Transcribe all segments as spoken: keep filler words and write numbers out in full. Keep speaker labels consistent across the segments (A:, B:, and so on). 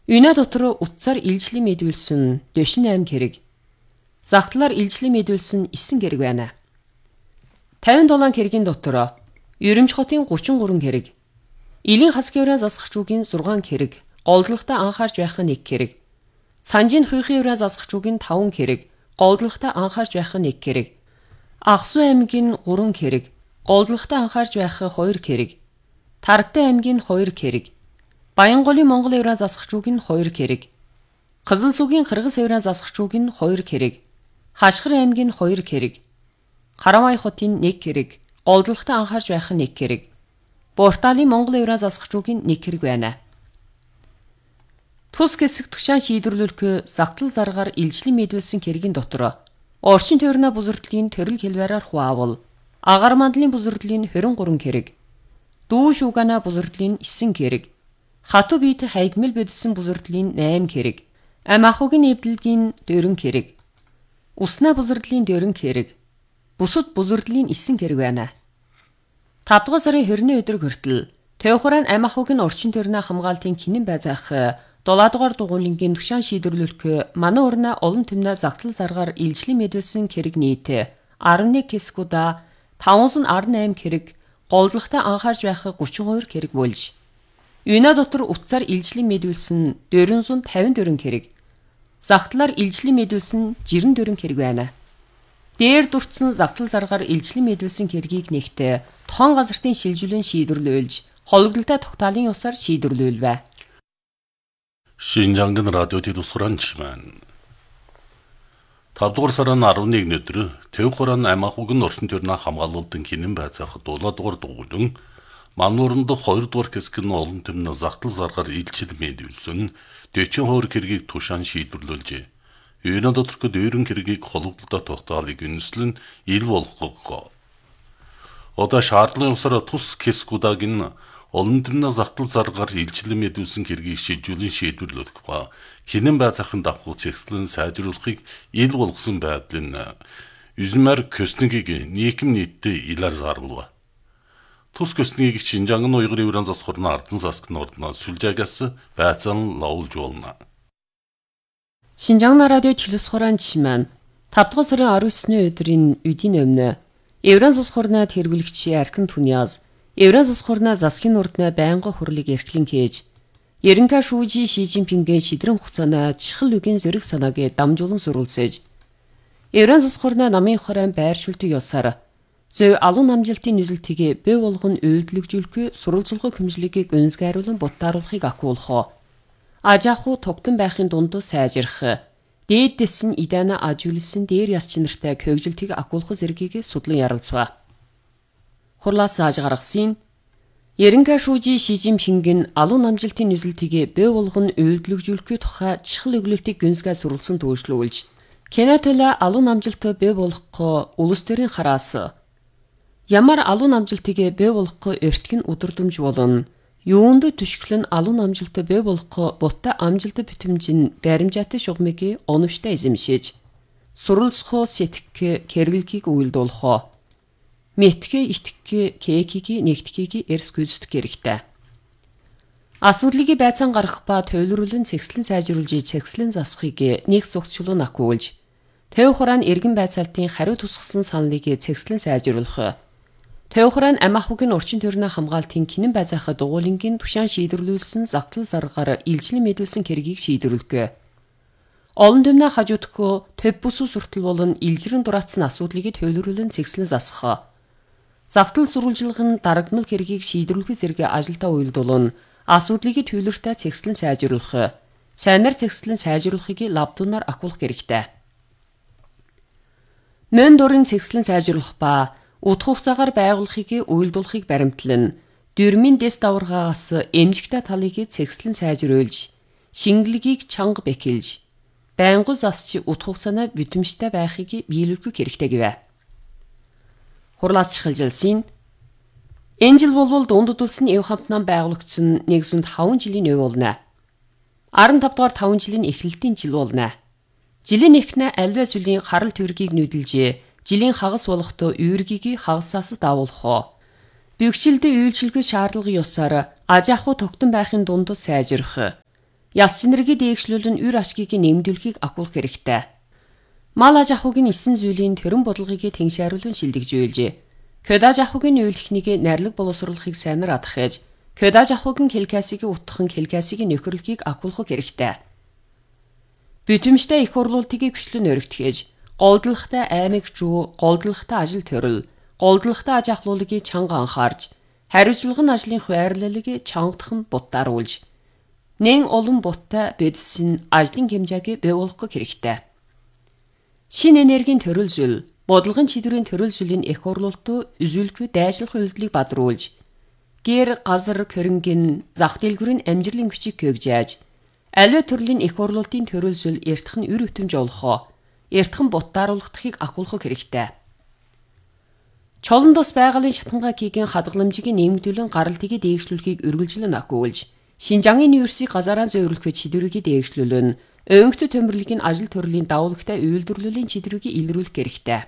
A: Үйнэ дотор утсаар илжлий мэдүүлсэн дэшин аим хэрэг. Загтлаар илжлий мэдүүлсэн исэн хэрэг байна. тавин долоо хэргийн дотор Ерөмж хотын гурван гурван хэрэг. Илийн хас гэрээ засах чүгийн зургаан хэрэг. Голдлогтой анхаарч байх нь нэг хэрэг. Санжийн хуйхын өрөө засах чүгийн таван хэрэг. Голдлогтой анхаарч байх нь нэг хэрэг. Ахсу аймгийн гурван хэрэг. Голдлогтой анхаарч байх хоёр хэрэг. Тарагтай аймгийн хоёр хэрэг. Баянголын Монгол өрөө засах чүгийн хоёр хэрэг. Қызылсүгийн Қырғыз өрөө засах чүгийн хоёр хэрэг. Хашгир аймгийн хоёр хэрэг. Харамай хотын нэг хэрэг. Голдлогтой анхаарч байх нь нэг хэрэг. Борталын Монгол өрөө засах чүгийн нэг хэрэг байна. Тус хэсэг тушаан шийдвэрлүүлэх загтал заргаар илжлэн мэдүүлсэн хэргийн дотор орчин тойрны бүзэрдлийн төрөл хэлбэрээр хуваавал агаар мандлын бүзэрдлийн хорин гурван хэрэг, дүү шүүгана бүзэрдлийн исэн хэрэг, хату биет хайгмал бодсон бүзэрдлийн найм хэрэг, ам ахугийн эвдэлгийн дөрөн хэрэг, усна бүзэрдлийн дөрөн хэрэг, бусад бүзэрдлийн исэн хэрэг байна. тавдугаар сарын хорины өдөр хүртэл Төвхөрөн ам ахугийн орчин тойрны хамгаалтын кинэн байцаах долоодугаар дугуулингийн тушаан шийдвэрлүүлэх манай өрнө олон түмнэ загтал заргаар илжлэн мэдүүлсэн хэрэг нийт арван нэг хэсгүүда таван арван восемь хэрэг голдлогтой анхаарч байх гурван хоёр хэрэг болж юуна дотор утсаар илжлэн мэдүүлсэн дөрвөн тавин дөрвөн хэрэг загтлаар илжлэн мэдүүлсэн жирэн дөрвөн хэрэг байна. Дээр дурдсан загтал заргаар илжлэн мэдүүлсэн хэргийг нэгтээ тохон газартын шилжүүлэн шийдвэрлүүлж хологлолтой тогтоолын ёсоор шийдвэрлүүлвэ.
B: Шинжангын радиотын тусгаранчман. тавдугаар сарын арван нэгний өдөр Төвхөрөн ам ахуйн орчин тойрны хамгаалалтын кинэн байцаах долоодугаар дугуулин манууранд хоёрдугаар хэсгийн олон түмний загтал заргаар илчил мэдүүлсэн дэчин хоёр хэргийг тушаан шийдвэрлүүлжээ. Юуна доторх дөрвөн хэргийг хологлолтой тогтоолыг үнэслэн ил болгох. Одоо шаардлагын ёсоор тус хэсгүүдэгийн олон түмний загтал заргаар илчлэн мэдүүлсэн хэргийг шийдвэрлэн шийдвэрлэх ба кинэн байцаахын давхуу цэгцлэн сайжруулахыг ил болгосон байдлын Үзмэр Көснөгийг нийгэм нийтдээ илэр зарлав. Тус Көснөгийг Шинжангын уйгурын өрөн засхорны ардын засгийн ордноос сүлжээгээс байцаан лавуулж болно.
A: Шинжангын радио телевизхоранч маань тавдугаар сарын арван есний өдрийн үдийн өмнө Еврон засхорны тэргүүлэгчийн Аркин Туниас Еврон засхорны засгийн ордны байнга хурлыг эрхлэн хийж Ерөнхий шүүжи Ши Жинпингийн шидрэн хугацааны чихэл үгийн зэрэг санааг дамжуулан сурвалжээж Еврон засхорны намын хорон байршуултын ёсоор зөв алуун намжилтын нүзэлтийг бий болгон үйлдэлжүүлэх сурвалжлага хэмжлэгийг өнсгайруулан бутааруулахыг акуулах. Ажааху тогтон байхын дунд сайжрах. Дээдсэн идана ажуулсан дээр яс чинартай хөгжилтийг акуулах зэргийг судлан ярилцва. Хурлаас зааж гаргасан Ерөнхий шүүжи Ши Жинпингийн алуун намжилтын нүзэлтийг бий болгон үйлдэлжүүлэх тухай чихэл өглөлтийг гүнзгий сурвалжсан төлөвлөж Кенатола алуун намжилтыг бий болгох улс төрийн хараас ямар алуун намжилтыг бий болгох эртгэн өдөрдөмж болно. Юунд түшгэлэн алуун амжилттай бий болох бутта амжилттай битэмжин баримжаатай шугамыг оновчтой эзэмшиж суралцах сэтгэх хэрэглэгийг үйлдүүлэх мэтгэ итгэх кекийг нэгтгэхийг эрс гүйцэтгэх хэрэгтэй. Асуудлыг байцаан гаргах ба төлөвлөрүүлэн цэгцлэн сайжруулж цэгцлэн засахыг нэг зохицуулан акуулж Төвхөрөн эргэн байцаалтын хариу тусгасан саналыг цэгцлэн сайжруулах Төвхөрөн ам ахуйн орчин тойрны хамгаалтын кинэн байцаах дугуулингийн тушаан шийдвэрлүүлсэн загтал заргаар илжлэн мэдүүлсэн хэргийг шийдвэрлэх. Олон түмнэ хажуудах төв бүсүү суртал болон илжирэн дураацсан асуудлыг төлөвлөрүүлэн цэгцлэн засах. Загтал сурвалжлах нь дарагмал хэргийг шийдвэрлэх зэрэг ажилдаа уйлдуулна. Асуудлыг төлөвлөртэй цэгцлэн сайжруулах. Сайнаар цэгцлэн сайжруулахыг лабдунаар акуулах хэрэгтэй. Мөн дурын цэгцлэн сайжруулах ба утга хугацаагаар байгуулахыг уйлдуулахыг баримтлан дөрмийн дэс даваргаагаас эмжигтэй талыг цэгцлэн сайжруулж шингэлгийг чанга бэхэлж байнгу засч утга хугацааны бүтэмжтэй байхыг биелүүлэх хэрэгтэй гэвэ. Хурлаас чихэлжилсэн энэ жил болвол дундад улсын эв хамтнан байгуулагдсан нэгдүгээр таван жилийн өв болно. арван тав дугаар таван жилийн эхлэлтийн жил болно. Жилийн эхнэ альва зүйлийн харал төргийг нүүдэлж жилийн хагас болохтой үйргийг хагасаас давуулах. Бэгчилдээ үйлчлэгээ шаардлагын ёсоор аж ахуй тогтон байхын дунд сайжрах. Яс чинэрийг дээгшлүүлэн үр ашгийг нэмэгдүүлэхийг агуулах хэрэгтэй. Мал аж ахуйн эссэн зүйлийн төрөн бодлогыг тэншээруулэн шилдэгжүүлжээ. Кёд аж ахуйн үйл эхнийг найрлаг боловсруулахыг сайнаар адахж, кёд аж ахуйн хэлкасыг утхан хэлкасыг нөхөрлөхийг агуулах хэрэгтэй. Бүтэмжтэй их орлуултыг хүчлэн өргөтгөж, голдлохтой аймаг зүү, голдлохтой ажил төрөл, голдлохтой аж ахлуулыг чанга анхаарж, хариуцлага нь ажлын хуваарлалыг чангадах буттааруулж, нэн олон буттай бодисын ажлын хэмжээг бий болгох хэрэгтэй. Шин энергийн төрөлжил, бодлогын чидрийн төрөлжилийн их орлуултуу үзүүлэхгүй дайшлах үйлдэлийг бадруулж, гэр газар хөрөнгөн зах дэлгүүрийн амжилтын хүчийг хөгжиж, аливаа төрлийн их орлуултын төрөлжил эртхэн үр өтөмж олохоо, эртхэн буттааруулахдахыг агуулах хэрэгтэй. Чолон тус байгалийн шатангаа кигийн хадгаламжийг нэмэгдүүлэн гаралтыг дээгшлүүлэхийг үргэлжлэн агуулж, Шинжаангийн университийг газараа зөвөрлөхөд чидрүүгийг дээгшлүүлэн, өнгөт төмөрлөгийн ажил төрлийн давуулагтай үйлдвэрлэлийн чидрүүгийг илрүүлэх хэрэгтэй.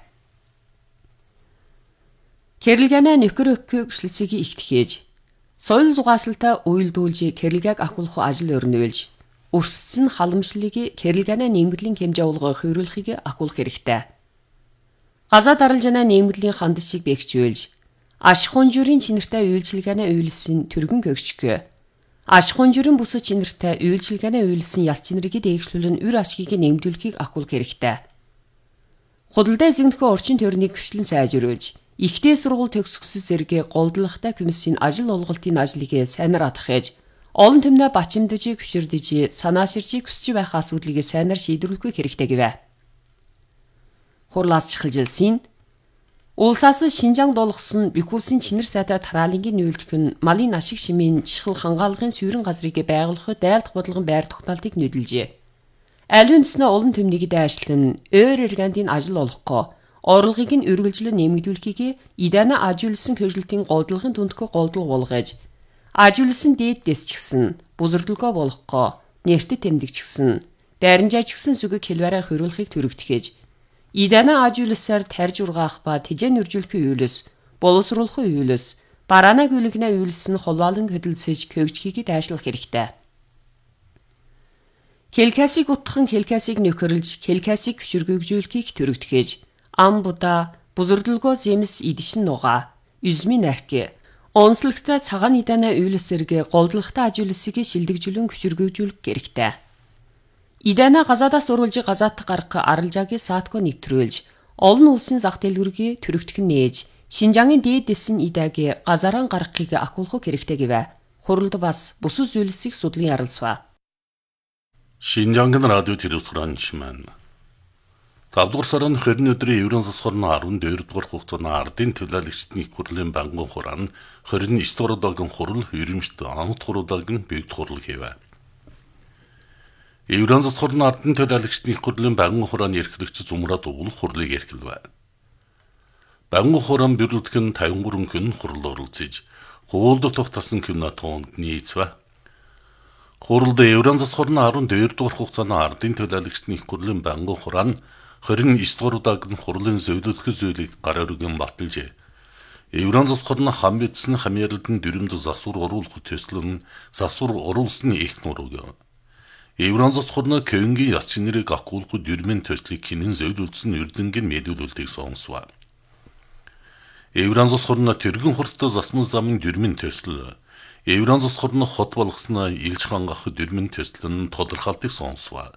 A: Кэрэлгэнэ нөхөр өгөх гүшлцгийг ихтгэж, соёл зугаасалтай уйлдуулж кэрэлгээг агуулах ажил өрнөөлж, өрссөн халамжлалыг кэрэлгэнэ нэмэгдлийн хэмжээ болгох хөрөлхийг агуулах хэрэгтэй. Газаа даралжана нэмэгдлийн хандшийг бэхжүүлж, аш хунжурын чинэртэй үйлчилгээнэ үйлсэн түргэн гөгчгөө. Аш хунжурын бүс чинэртэй үйлчилгээнэ үйлсэн яс чинэрийг дээгшлүүлэн үр ашгийг нэмэгдүүлэхийг агуулах хэрэгтэй. Худалдаа эзэмнэхөө орчин тойрныг хүчлэн сайжруулж, ихтэй сургууль төгсгөсөс зэрэг голдлохтой комиссийн ажил олголтын ажлыг сайнаар адахж, олон түмнээ бачимдж, хүчирдэж, санааширж хүсэж байх асуудлыг сайнаар шийдвэрлэх хэрэгтэй гэвэ. Хурлаас чихэлжилсэн Улсаас Шинжаан долгосон бэхүүлсэн чинэр сайтай тараалангийн нүүлдэх нь малын ашиг шимийн чихэл хангаалгын сүйрэн газрыг байгуулахад дайлдах бодлогын байр тогтоолтыг нүүдэлжээ. Аливаа үндэснээ олон төмнийг дайшлан өөр эргэндийн ажил олохгүй, орлогыг нь үргэлжлэн нэмэгдүүлэхийг идана ажиулсан хөжилтийн голдлогын дүндхөө голдлого болгож, ажиулсан дээд дэсчгсэн, бузардлагоо болохгүй, нэртэд тэмдэгчгсэн, дайрамжаач гсэн зүгэг хэлбэрээ хөрүүлэхийг төрөгдөхөж, идана ажиулсаар тарж ургаах ба тэжэн үржүүлэх үйлс, боловсруулах үйлс, бараанаг үлгэнэ үйлс нь холбоолон хөдөлсөж хөгжихийг дайшлах хэрэгтэй. Хэлкасыг утхан хэлкасыг нөхөрлж, хэлкасыг хүчирхэгжүүлэхийг төрөгдөхөж, ам будаа, бузардлагоо зэмс идшин нугаа, üzмийн архи, онцлогтой цагаан идана үйлс зэрэг голдлогтой ажиулсыг шилдэгжүүлэн хүчирхэгжүүлэх хэрэгтэй. Идана газаадаас уруулж газаатах гарах аралжаагийн саатко нэвтрүүлж, олон улсын зах дэлгүүрийг төрөгдөх нь нээж, Шинжаангийн дээд дэсэн идааг газараа гаргахыг агуулах хэрэгтэй гэвэ. Хуралд бас бусад зүйлсийг судлан ярилцва.
B: Шинжаангийн радио телевизран тавдугаар сарын хорин өдрийн Еврон засхорны арван дөрөвдүгээр хугацааны ардын төлөөлөгчдийн их хурлын банган хураан хорин эсдүгээр удаагийн хурал ерөнхийд анхдугаар удаагийн бэгд хурал хийвэ. Еврон засхорны ардын төлөөлөгчдийн их хурлын банган хурааны эрхлэгч Зумрад уул хурлыг эрхэлвэ. Банган хураан бюролдох нь тавин гурван хүн хурал оролцож, хуулдах тасан хүнэ тоонд нийцвэ. Хуралд Еврон засхорны арван дөрөвдүгээр хугацааны ардын төлөөлөгчдийн их хурлын банган хураан хорин эсдүгээр удаагийн хурлын зөвлөлөх зүйлийг гар өргөн баталжээ. Еврон засхорны хам бидсэн хамьярлалын дүрмд засвар оруулах төсөл нь засвар оруулсны их нурууг. Еврон засхорны кэнгийн яс чинэрийг агуулах дүрмийн төслийг хинэн зөвлөлдсөн эрдэнгийн мэдүүлэлтийг сонсва. Еврон засхорны тэргэн хурцтай засмал замын дүрмийн төсөл, Еврон засхорны хот болгосноо илж хангах дүрмийн төсөл нь тодорхойлтыг сонсва.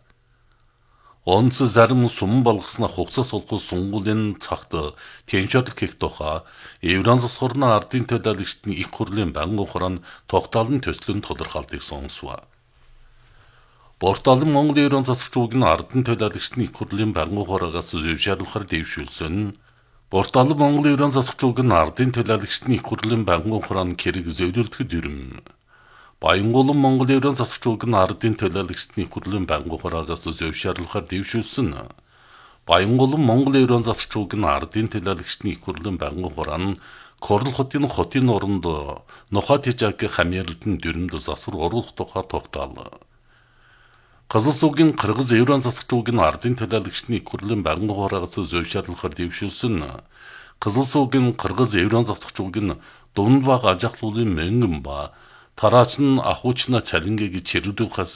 B: Онц зарим сум болгосноо хугацаа сулгах сунгуулийн цагт тэнцвэрлэх хийх тухай Еврон засхорны ардын төлөөлөгчдийн их хурлын банган хураан тогтоолн төслөн тодорхойлтыг сонсва. Борталын Монгол Еврон засагчдын ардын төлөөлөгчдийн их хурлын банган хураагаас зөвшөөрлөхөөр дэвшүүлсэн. Борталын Монгол Еврон засагчдын ардын төлөөлөгчдийн их хурлын банган хураан хэрэг зөвлөлдөх дүрм. Баянгуулан Монгол Еврон засагчдын ардын төлөөлөгчдийн их хурлын банган хураагаас зөвшөөрлөхөөр дэвшүүлсэн. Баянгуулан Монгол Еврон засагчдын ардын төлөөлөгчдийн их хурлын банган хураан Корл хотын хотын оронд Нохот хижаагийн хамьярлалтын дүрмд засвар оруулах тухай тогтоол. Кызыл суугийн Кыргыз Еврон засагчдын ардын төлөөлөгчдийн их хурлын банган хураагаас зөвшөөрлөхөөр дэвшүүлсэн. Кызыл суугийн Кыргыз Еврон засагчдын дунд баг аж ахлуулын мэнгэн ба тараач нь ахуучна цалингийг чирлүүлэхээс